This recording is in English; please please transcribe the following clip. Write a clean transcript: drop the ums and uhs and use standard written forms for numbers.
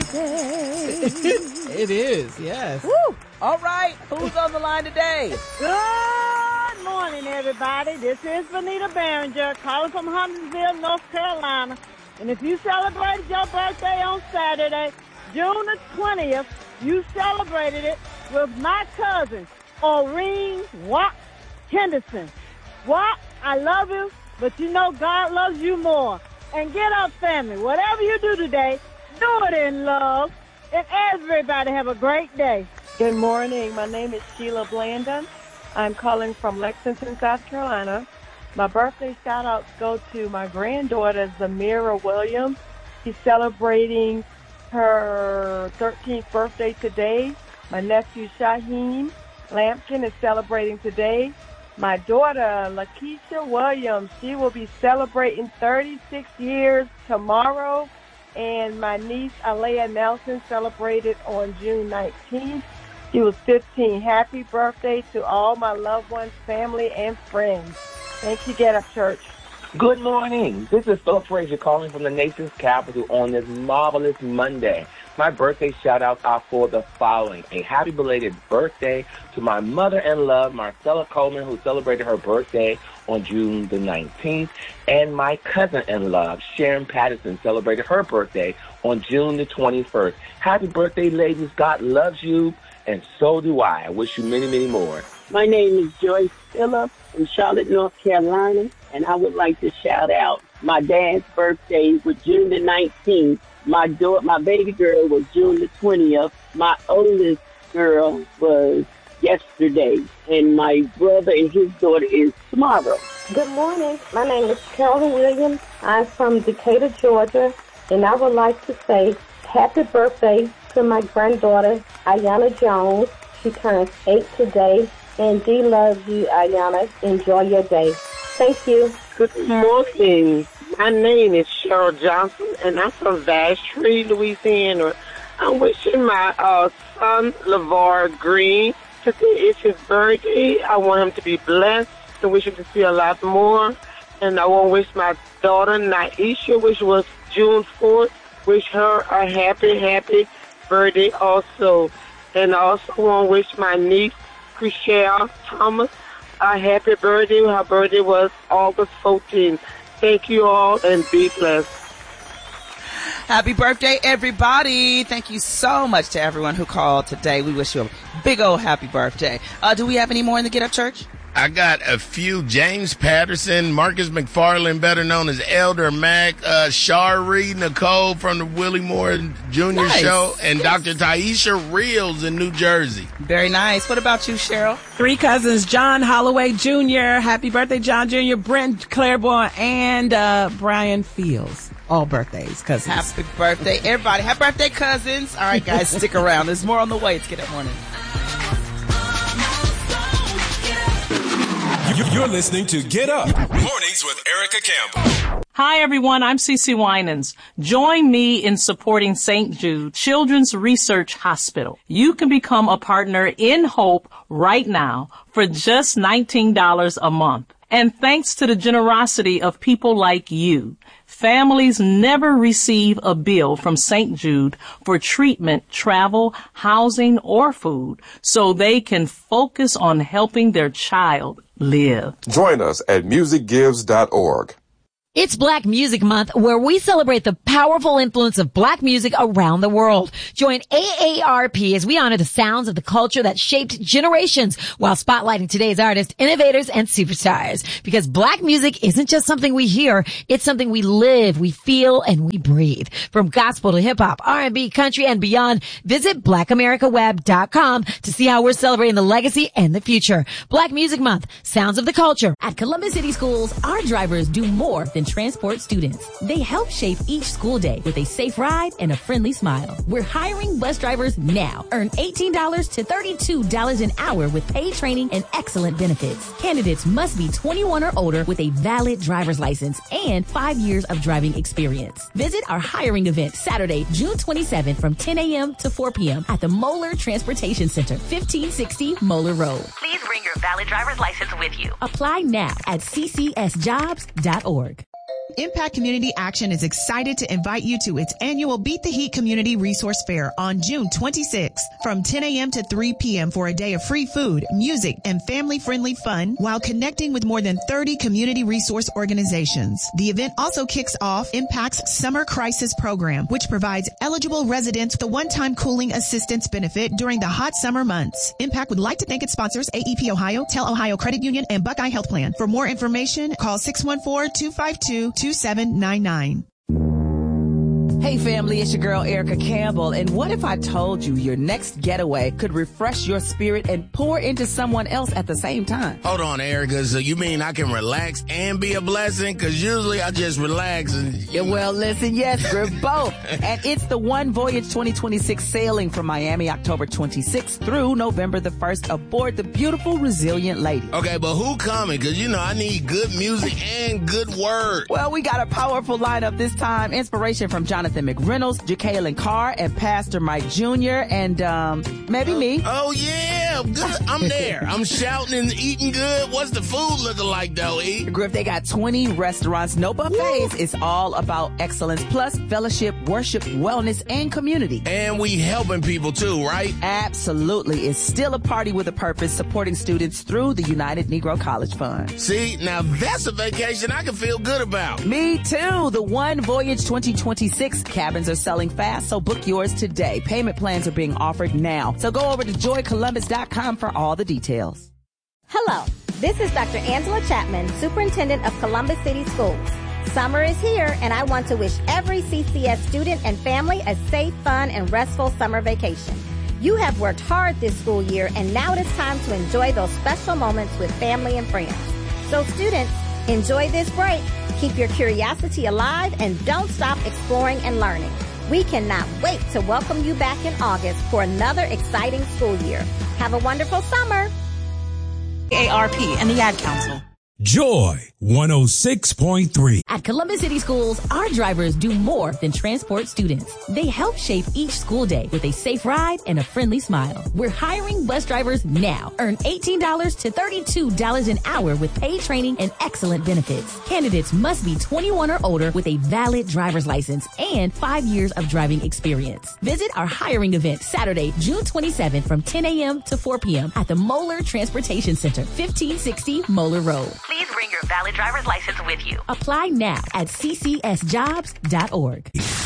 birthday. It is, yes. Woo! All right, who's on the line today? Good morning, everybody. This is Vanita Barringer, calling from Huntersville, North Carolina. And if you celebrated your birthday on Saturday, June the 20th, you celebrated it with my cousin, Oreen Watt Henderson. Watt, I love you, but you know God loves you more. And get up, family. Whatever you do today, do it in love. And everybody have a great day. Good morning. My name is Sheila Blandon. I'm calling from Lexington, South Carolina. My birthday shout-outs go to my granddaughter, Zamira Williams. She's celebrating her 13th birthday today. My nephew, Shaheem Lampkin, is celebrating today. My daughter, Lakeisha Williams, she will be celebrating 36 years tomorrow. And my niece, Alea Nelson, celebrated on June 19th. She was 15. Happy birthday to all my loved ones, family, and friends. Thank you, Get Up Church. Good morning. This is Philip Frazier calling from the nation's capital on this marvelous Monday. My birthday shout-outs are for the following. A happy belated birthday to my mother-in-law, Marcella Coleman, who celebrated her birthday on June the 19th. And my cousin-in-law, Sharon Patterson, celebrated her birthday on June the 21st. Happy birthday, ladies. God loves you, and so do I. I wish you many, many more. My name is Joyce Phillips from Charlotte, North Carolina, and I would like to shout out my dad's birthday was June the 19th. My baby girl was June the 20th. My oldest girl was yesterday, and my brother and his daughter is tomorrow. Good morning. My name is Carolyn Williams. I'm from Decatur, Georgia, and I would like to say happy birthday to my granddaughter, Ayana Jones. She turns 8 today, and Dee loves you, Ayana. Enjoy your day. Thank you. Good morning. My name is Cheryl Johnson, and I'm from Vashtree, Louisiana. I'm wishing my son, LeVar Green. Today is his birthday. I want him to be blessed and wish him to see a lot more. And I want to wish my daughter, Naisha, which was June 4th, wish her a happy birthday also. And I also want to wish my niece, Chriselle Thomas, a happy birthday. Her birthday was August 14th. Thank you all, and be blessed. Happy birthday, everybody. Thank you so much to everyone who called today. We wish you a big old happy birthday. Do we have any more in the Get Up Church? I got a few. James Patterson, Marcus McFarland, better known as Elder Mac, Shari Nicole from the Willie Moore Jr. Show, and Dr. Taisha Reels in New Jersey. Very nice. What about you, Cheryl? 3 cousins, John Holloway Jr., happy birthday, John Jr., Brent Claiborne, and Brian Fields. All birthdays, cousins. Happy birthday, everybody. Happy birthday, cousins. All right, guys, stick around. There's more on the way. It's Get Up Morning. You're listening to Get Up Mornings with Erica Campbell. Hi, everyone. I'm Cece Winans. Join me in supporting St. Jude Children's Research Hospital. You can become a partner in Hope right now for just $19 a month. And thanks to the generosity of people like you, families never receive a bill from St. Jude for treatment, travel, housing, or food, so they can focus on helping their child live. Join us at musicgives.org. It's Black Music Month, where we celebrate the powerful influence of Black music around the world. Join AARP as we honor the sounds of the culture that shaped generations while spotlighting today's artists, innovators, and superstars. Because Black music isn't just something we hear, it's something we live, we feel, and we breathe. From gospel to hip-hop, R&B, country, and beyond, visit BlackAmericaWeb.com to see how we're celebrating the legacy and the future. Black Music Month, Sounds of the Culture. At Columbus City Schools, our drivers do more than transport students. They help shape each school day with a safe ride and a friendly smile. We're hiring bus drivers now. Earn $18 to $32 an hour with paid training and excellent benefits. Candidates must be 21 or older with a valid driver's license and 5 years of driving experience. Visit our hiring event Saturday, June 27th from 10 a.m. to 4 p.m. at the Moeller Transportation Center, 1560 Moeller Road. Please bring your valid driver's license with you. Apply now at ccsjobs.org. Impact Community Action is excited to invite you to its annual Beat the Heat Community Resource Fair on June 26th from 10 a.m. to 3 p.m. for a day of free food, music, and family-friendly fun while connecting with more than 30 community resource organizations. The event also kicks off Impact's Summer Crisis Program, which provides eligible residents the one-time cooling assistance benefit during the hot summer months. Impact would like to thank its sponsors, AEP Ohio, Tel Ohio Credit Union, and Buckeye Health Plan. For more information, call 614-252-2799. Hey family, it's your girl Erica Campbell, and what if I told you your next getaway could refresh your spirit and pour into someone else at the same time? Hold on, Erica, so you mean I can relax and be a blessing? Because usually I just relax and... Yeah, well, listen, yes, we're both. And it's the One Voyage 2026 sailing from Miami, October 26th through November the 1st aboard the beautiful Resilient Lady. Okay, but who coming? Because, you know, I need good music and good word. Well, we got a powerful lineup this time. Inspiration from Jonathan McReynolds, Jacqueline Carr, and Pastor Mike Jr., and maybe me. Oh, yeah. Good. I'm there. I'm shouting and eating good. What's the food looking like, though, E? Griff, they got 20 restaurants, no buffets. It's all about excellence, plus fellowship, worship, wellness, and community. And we helping people, too, right? Absolutely. It's still a party with a purpose, supporting students through the United Negro College Fund. See, now that's a vacation I can feel good about. Me, too. The One Voyage 2026 cabins are selling fast, so book yours today. Payment plans are being offered now. So go over to joycolumbus.com for all the details. Hello, this is Dr. Angela Chapman, Superintendent of Columbus City Schools. Summer is here, and I want to wish every CCS student and family a safe, fun, and restful summer vacation. You have worked hard this school year, and now it is time to enjoy those special moments with family and friends. So students, enjoy this break. Keep your curiosity alive and don't stop exploring and learning. We cannot wait to welcome you back in August for another exciting school year. Have a wonderful summer. AARP and the Ad Council. Joy 106.3. At Columbus City Schools, our drivers do more than transport students. They help shape each school day with a safe ride and a friendly smile. We're hiring bus drivers now. Earn $18 to $32 an hour with paid training and excellent benefits. Candidates must be 21 or older with a valid driver's license and 5 years of driving experience. Visit our hiring event Saturday, June 27th from 10 a.m. to 4 p.m. at the Moeller Transportation Center, 1560 Moeller Road. Please bring your valid driver's license with you. Apply now at ccsjobs.org.